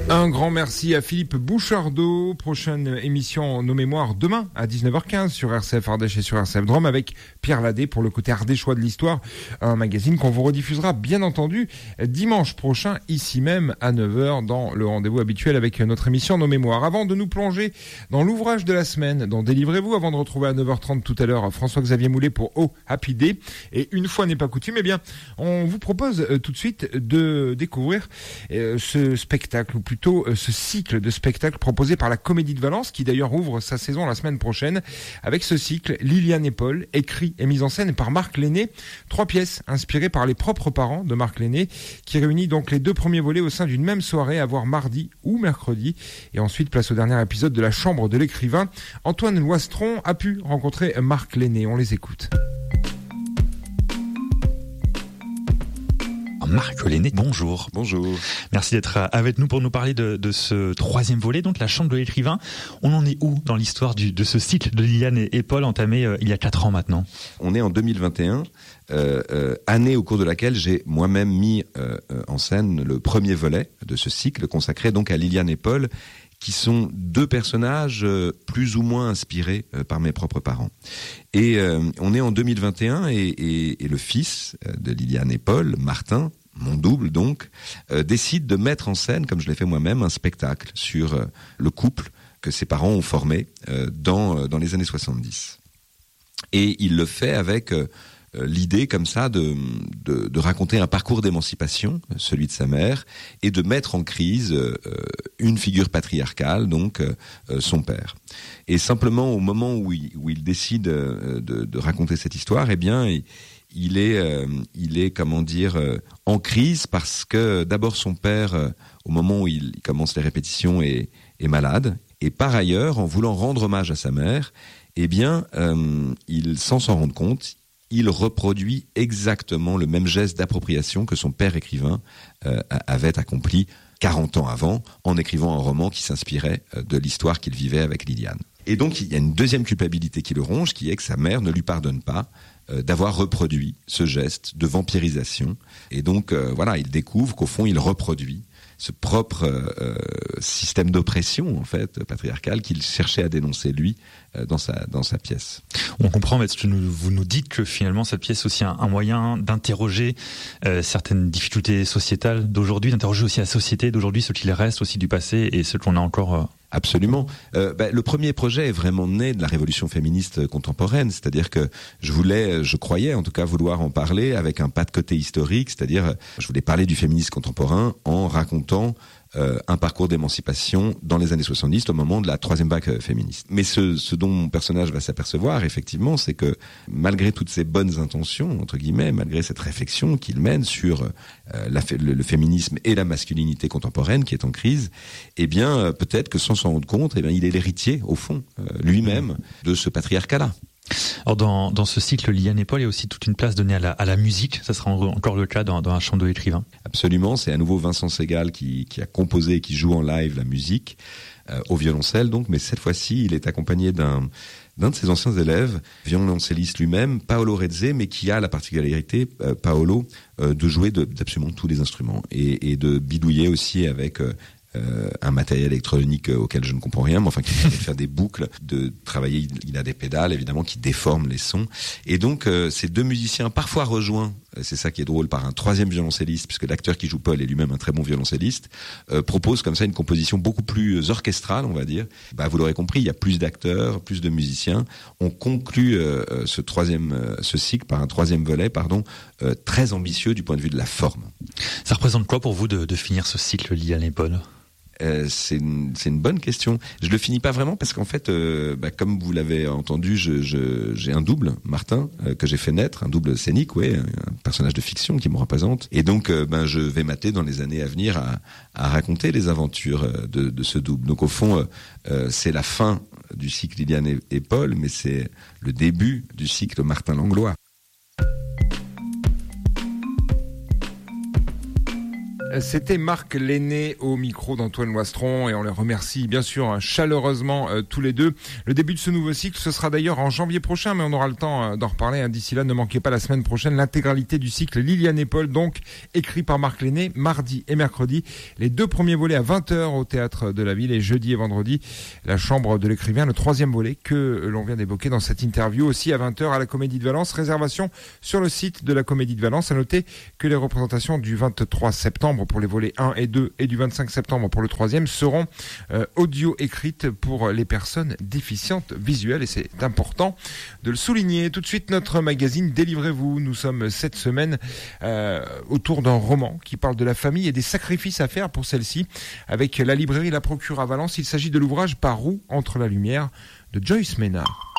Un grand merci à Philippe Bouchardot. Prochaine émission Nos Mémoires demain à 19h15 sur RCF Ardèche et sur RCF Drôme avec Pierre Ladet pour le côté ardéchois de l'histoire. Un magazine qu'on vous rediffusera bien entendu dimanche prochain ici même à 9h dans le rendez-vous habituel avec notre émission Nos Mémoires. Avant de nous plonger dans l'ouvrage de la semaine, dans Délivrez-vous, avant de retrouver à 9h30 tout à l'heure François-Xavier Moulet pour Oh Happy Day. Et une fois n'est pas coutume, eh bien, on vous propose tout de suite de découvrir ce spectacle, ou plutôt ce cycle de spectacles proposé par la Comédie de Valence, qui d'ailleurs ouvre sa saison la semaine prochaine, avec ce cycle Liliane et Paul, écrit et mis en scène par Marc Lenné. 3 pièces inspirées par les propres parents de Marc Lenné, qui réunit donc les 2 premiers volets au sein d'une même soirée, à voir mardi ou mercredi. Et ensuite, place au dernier épisode de La Chambre de l'écrivain. Antoine Loistron a pu rencontrer Marc Lenné. On les écoute. Marc Lenné, bonjour. Bonjour. Merci d'être avec nous pour nous parler de ce 3e volet, donc La Chambre de l'écrivain. On en est où dans l'histoire de ce cycle de Liliane et Paul entamé il y a 4 ans maintenant? On est en 2021, année au cours de laquelle j'ai moi-même mis en scène le premier volet de ce cycle consacré donc à Liliane et Paul, qui sont 2 personnages plus ou moins inspirés par mes propres parents. Et on est en 2021 et le fils de Liliane et Paul, Martin, mon double donc, décide de mettre en scène, comme je l'ai fait moi-même, un spectacle sur le couple que ses parents ont formé dans les années 70. Et il le fait avec l'idée comme ça de raconter un parcours d'émancipation, celui de sa mère, et de mettre en crise une figure patriarcale, donc son père. Et simplement au moment où il décide de raconter cette histoire, eh bien il est comment dire en crise parce que d'abord son père, au moment où il commence les répétitions, est malade, et par ailleurs, en voulant rendre hommage à sa mère, eh bien il, sans s'en rendre compte, il reproduit exactement le même geste d'appropriation que son père écrivain avait accompli 40 ans avant, en écrivant un roman qui s'inspirait de l'histoire qu'il vivait avec Liliane. Et donc, il y a une deuxième culpabilité qui le ronge, qui est que sa mère ne lui pardonne pas d'avoir reproduit ce geste de vampirisation. Et donc, voilà, il découvre qu'au fond, il reproduit ce propre système d'oppression, en fait, patriarcal, qu'il cherchait à dénoncer, lui, dans sa pièce. On comprend, mais vous nous dites que finalement cette pièce est aussi un moyen d'interroger certaines difficultés sociétales d'aujourd'hui, d'interroger aussi la société d'aujourd'hui, ce qu'il reste aussi du passé et ce qu'on a encore... Absolument. Le premier projet est vraiment né de la révolution féministe contemporaine, c'est-à-dire que je croyais en tout cas vouloir en parler avec un pas de côté historique, c'est-à-dire je voulais parler du féminisme contemporain en racontant un parcours d'émancipation dans les années 70 au moment de la 3e vague féministe. Mais ce dont mon personnage va s'apercevoir effectivement, c'est que malgré toutes ces bonnes intentions, entre guillemets, malgré cette réflexion qu'il mène sur le féminisme et la masculinité contemporaine qui est en crise, eh bien peut-être que sans s'en rendre compte, eh bien il est l'héritier au fond lui-même de ce patriarcat-là. Alors dans ce cycle Liliane et Paul, il y a aussi toute une place donnée à la musique. Ça sera encore le cas dans La Chambre de l'écrivain. Absolument, c'est à nouveau Vincent Segal qui a composé et qui joue en live la musique au violoncelle donc, mais cette fois-ci il est accompagné d'un de ses anciens élèves, violoncelliste lui-même, Paolo Rezze, mais qui a la particularité, Paolo, de jouer d'absolument tous les instruments et de bidouiller aussi avec un matériel électronique auquel je ne comprends rien, mais enfin qui permet de faire des boucles, de travailler. Il a des pédales évidemment qui déforment les sons. Et donc ces 2 musiciens, parfois rejoints, c'est ça qui est drôle, par un 3e violoncelliste, puisque l'acteur qui joue Paul est lui-même un très bon violoncelliste, propose comme ça une composition beaucoup plus orchestrale, on va dire. Vous l'aurez compris, il y a plus d'acteurs, plus de musiciens. On conclut ce cycle par un 3e volet, très ambitieux du point de vue de la forme. Ça représente quoi pour vous de finir ce cycle Liliane et Paul ? C'est une bonne question. Je le finis pas vraiment parce qu'en fait, comme vous l'avez entendu, j'ai un double, Martin, que j'ai fait naître, un double scénique, un personnage de fiction qui me représente. Et donc, je vais m'atteler dans les années à venir à raconter les aventures de ce double. Donc au fond, c'est la fin du cycle Liliane et Paul, mais c'est le début du cycle Martin Langlois. C'était Marc Lenné au micro d'Antoine Loistron et on les remercie bien sûr chaleureusement tous les deux. Le début de ce nouveau cycle, ce sera d'ailleurs en janvier prochain, mais on aura le temps d'en reparler. D'ici là, ne manquez pas la semaine prochaine l'intégralité du cycle Liliane et Paul, donc écrit par Marc Lenné, mardi et mercredi. Les 2 premiers volets à 20h au Théâtre de la Ville et jeudi et vendredi, la Chambre de l'écrivain, le 3e volet que l'on vient d'évoquer dans cette interview, aussi à 20h à la Comédie de Valence. Réservation sur le site de la Comédie de Valence. À noter que les représentations du 23 septembre pour les volets 1 et 2 et du 25 septembre pour le 3e seront audio écrites pour les personnes déficientes visuelles et c'est important de le souligner. Tout de suite notre magazine Délivrez-vous. Nous sommes cette semaine autour d'un roman qui parle de la famille et des sacrifices à faire pour celle-ci avec la librairie La Procure à Valence. Il s'agit de l'ouvrage Par où entre la lumière de Joyce Ménard.